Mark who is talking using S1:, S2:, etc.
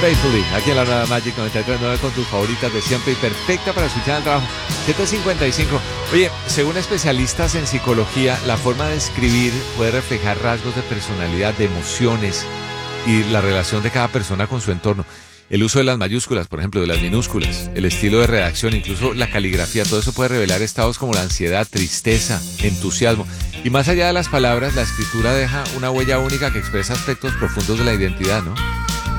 S1: Faithfully, aquí en la Nueva Magic 93.9 con tus favoritas de siempre y perfecta para escuchar el trabajo. 7:55. Oye, según especialistas en psicología, la forma de escribir puede reflejar rasgos de personalidad, de emociones y la relación de cada persona con su entorno. El uso de las mayúsculas, por ejemplo, de las minúsculas, el estilo de redacción, incluso la caligrafía, todo eso puede revelar estados como la ansiedad, tristeza, entusiasmo. Y más allá de las palabras, la escritura deja una huella única que expresa aspectos profundos de la identidad, ¿no?